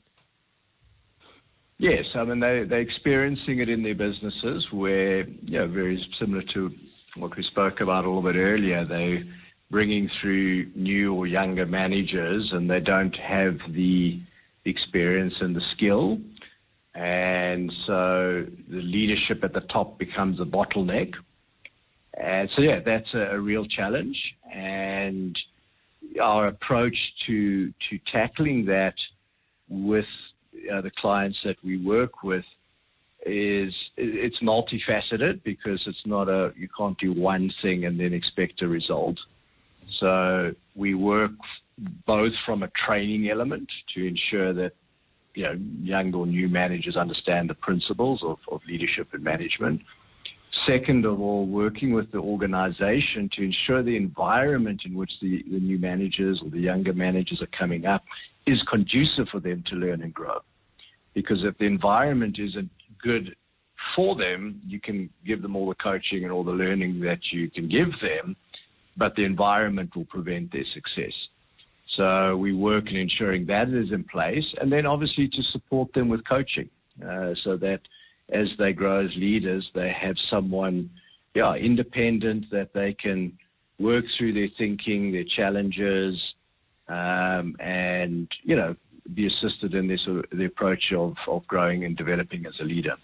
Speaker 16: Yes, I mean, they, they're experiencing it in their businesses where, you know, very similar to what we spoke about a little bit earlier. They're bringing through new or younger managers and they don't have the experience and the skill. And so the leadership at the top becomes a bottleneck. And so, yeah, that's a, a real challenge. And our approach to to tackling that with uh, the clients that we work with is it's multifaceted because it's not a you can't do one thing and then expect a result. So we work both from a training element to ensure that you know young or new managers understand the principles of, of leadership and management. Second of all, working with the organization to ensure the environment in which the, the new managers or the younger managers are coming up is conducive for them to learn and grow. Because if the environment isn't good for them, you can give them all the coaching and all the learning that you can give them, but the environment will prevent their success. So we work in ensuring that is in place, and then obviously to support them with coaching uh, so that as they grow as leaders, they have someone, yeah, independent that they can work through their thinking, their challenges, um, and, you know, be assisted in this, uh, the approach of, of growing and developing as a leader.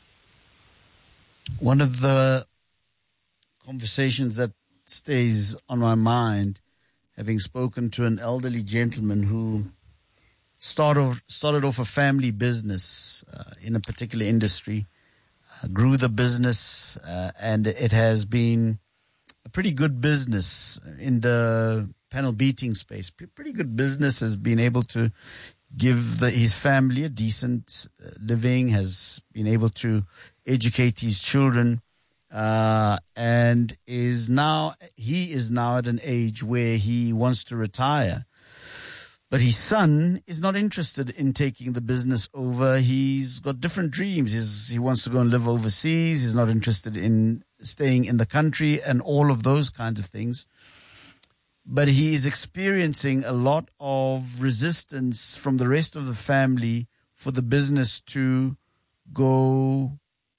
Speaker 2: One of the conversations that stays on my mind, having spoken to an elderly gentleman who started, started off a family business uh, in a particular industry, grew the business, uh, and it has been a pretty good business in the panel beating space. Pretty good business, has been able to give the, his family a decent uh, living, has been able to educate his children, uh, and is now, he is now at an age where he wants to retire. But his son is not interested in taking the business over. He's got different dreams. He's, he wants to go and live overseas. He's not interested in staying in the country and all of those kinds of things. But he is experiencing a lot of resistance from the rest of the family for the business to go,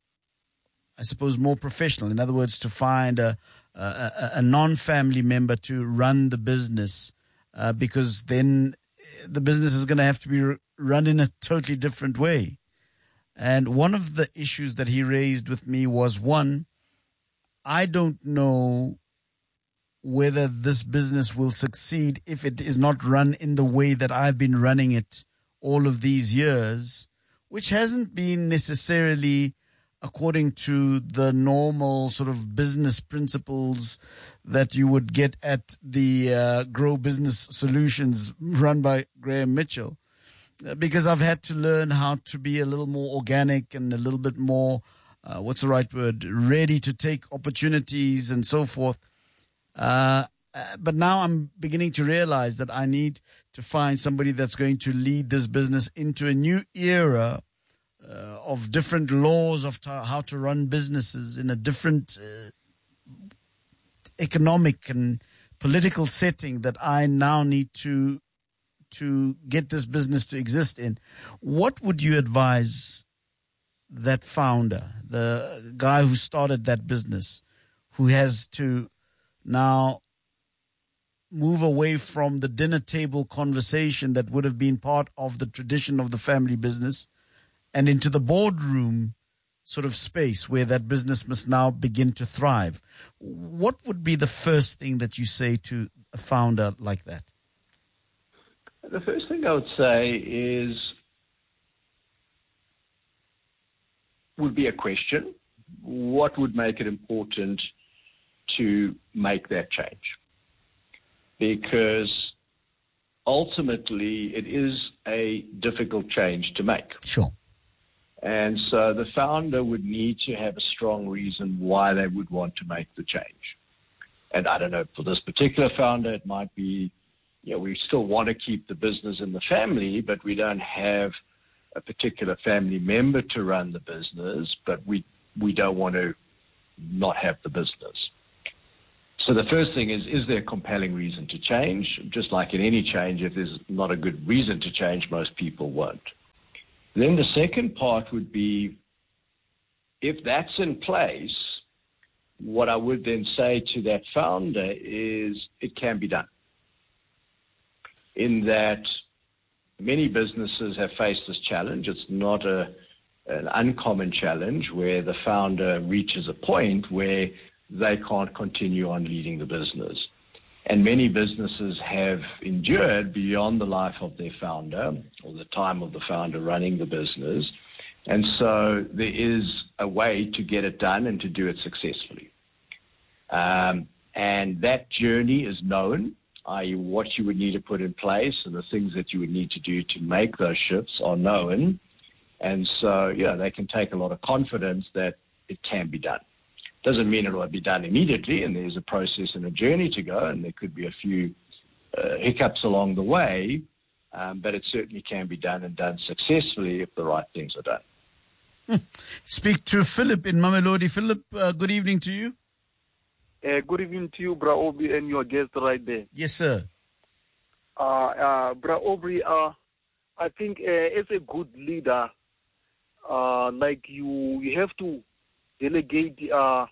Speaker 2: I suppose, more professional. In other words, to find a, a, a non-family member to run the business, uh, because then the business is going to have to be run in a totally different way. And one of the issues that he raised with me was, one, I don't know whether this business will succeed if it is not run in the way that I've been running it all of these years, which hasn't been necessarily according to the normal sort of business principles that you would get at the uh, Grow Business Solutions run by Graham Mitchell. Because I've had to learn how to be a little more organic and a little bit more, uh, what's the right word, ready to take opportunities and so forth. Uh, but now I'm beginning to realize that I need to find somebody that's going to lead this business into a new era uh, of different laws of ta- how to run businesses in a different uh, economic and political setting that I now need to to get this business to exist in. What would you advise that founder, the guy who started that business, who has to now move away from the dinner table conversation that would have been part of the tradition of the family business and into the boardroom sort of space where that business must now begin to thrive? What would be the first thing that you say to a founder like that?
Speaker 16: The first thing I would say is, would be a question. What would make it important to make that change, because ultimately it is a difficult change to make.
Speaker 2: Sure.
Speaker 16: And so the founder would need to have a strong reason why they would want to make the change. And I don't know, for this particular founder, it might be, you know, we still want to keep the business in the family, but we don't have a particular family member to run the business, but we, we don't want to not have the business. So the first thing is, is there a compelling reason to change? Just like in any change, if there's not a good reason to change, most people won't. Then the second part would be, if that's in place, what I would then say to that founder is it can be done. In that many businesses have faced this challenge. It's not a, an uncommon challenge where the founder reaches a point where they can't continue on leading the business. And many businesses have endured beyond the life of their founder or the time of the founder running the business. And so there is a way to get it done and to do it successfully. Um, and that journey is known, that is what you would need to put in place and the things that you would need to do to make those shifts are known. And so, yeah, they can take a lot of confidence that it can be done. Doesn't mean it will be done immediately, and there's a process and a journey to go, and there could be a few uh, hiccups along the way, um, but it certainly can be done and done successfully if the right things are done.
Speaker 2: Hmm. Speak to Philip in Mamelodi. Philip, uh, good evening to you.
Speaker 17: Uh, good evening to you, Bra Obi, and your guest right there.
Speaker 2: Yes, sir.
Speaker 17: Uh, uh, Bra Aubrey, uh, I think uh, as a good leader, uh, like you, you have to delegate uh,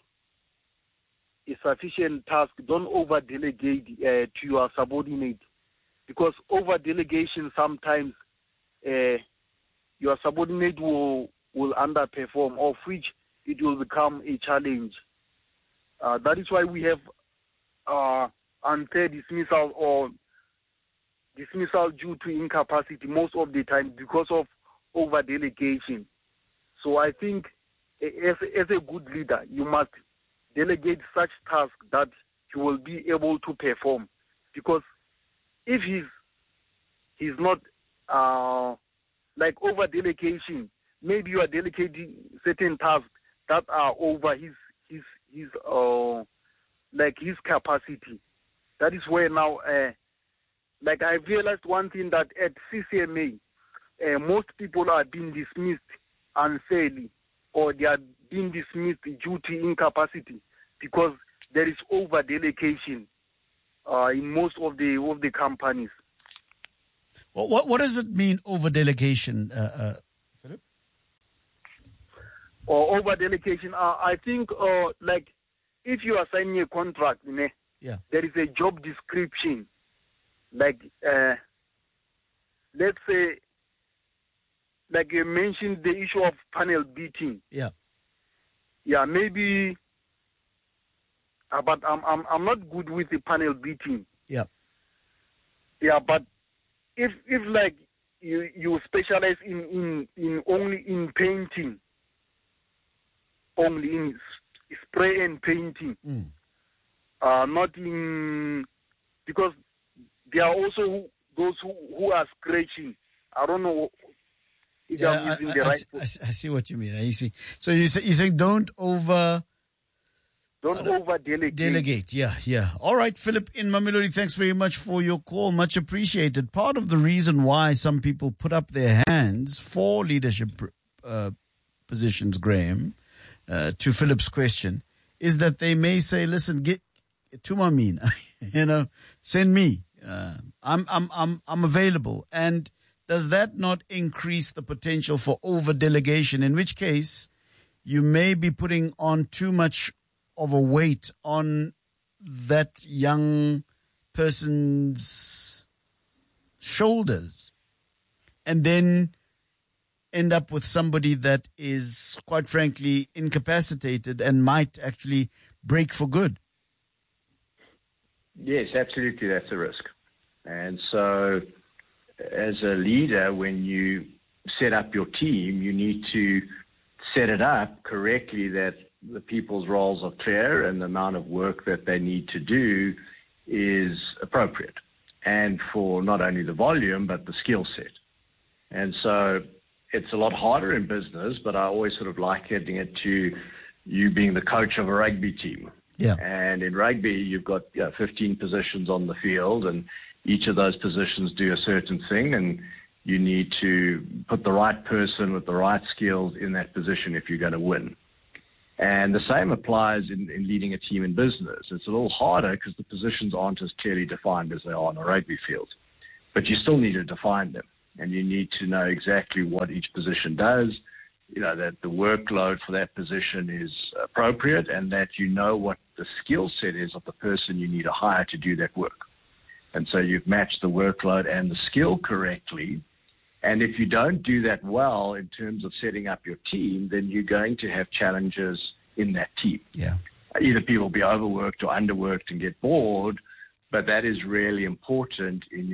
Speaker 17: a sufficient task. Don't over-delegate uh, to your subordinate, because over-delegation sometimes uh, your subordinate will, will underperform, of which it will become a challenge. Uh, that is why we have uh, unfair dismissal or dismissal due to incapacity most of the time because of over-delegation. So I think as, as a good leader, you must delegate such tasks that you will be able to perform. Because if he's, he's not, uh, like over-delegation, maybe you are delegating certain tasks that are over his, his, his uh, like his capacity. That is where now, uh, like I realized one thing, that at C C M A, uh, most people are being dismissed unfairly, or they are being dismissed due to incapacity because there is over delegation uh, in most of the of the companies.
Speaker 2: Well, what what does it mean, over delegation, uh, uh, Philip?
Speaker 17: Or over delegation, uh, I think uh, like if you are signing a contract, you know,
Speaker 2: yeah,
Speaker 17: there is a job description. Like uh, let's say, like you mentioned the issue of panel beating.
Speaker 2: Yeah.
Speaker 17: Yeah, maybe, uh, but I'm I'm I'm not good with the panel beating.
Speaker 2: Yeah.
Speaker 17: Yeah, but if if like you you specialize in in, in only in painting, only in spray and painting,
Speaker 2: mm.
Speaker 17: uh, not in, because there are also those who, who are scratching. I don't know if
Speaker 2: yeah,
Speaker 17: I'm using
Speaker 2: I,
Speaker 17: the
Speaker 2: I,
Speaker 17: right.
Speaker 2: I, I see what you mean. I see. So you say, you're saying don't over...
Speaker 17: Don't uh, over delegate.
Speaker 2: Delegate, yeah, yeah. All right, Philip in Mamelodi, thanks very much for your call. Much appreciated. Part of the reason why some people put up their hands for leadership uh, positions, Graham, uh, to Philip's question, is that they may say, listen, get to my mean, you know, send me. Uh, I'm, I'm, I'm, I'm available. And does that not increase the potential for over delegation? In which case, you may be putting on too much of a weight on that young person's shoulders, and then end up with somebody that is, quite frankly, incapacitated and might actually break for good.
Speaker 16: Yes, absolutely, that's a risk. And so as a leader, when you set up your team, you need to set it up correctly that the people's roles are clear and the amount of work that they need to do is appropriate, and for not only the volume but the skill set. And so it's a lot harder in business, but I always sort of likening it to you being the coach of a rugby team.
Speaker 2: Yeah.
Speaker 16: And in rugby, you've got you know, fifteen positions on the field, and each of those positions do a certain thing, and you need to put the right person with the right skills in that position if you're going to win. And the same applies in, in leading a team in business. It's a little harder because the positions aren't as clearly defined as they are on a rugby field. But you still need to define them, and you need to know exactly what each position does, you know, that the workload for that position is appropriate, and that you know what the skill set is of the person you need to hire to do that work. And so you've matched the workload and the skill correctly. And if you don't do that well in terms of setting up your team, then you're going to have challenges in that team.
Speaker 2: Yeah.
Speaker 16: Either people will be overworked or underworked and get bored, but that is really important in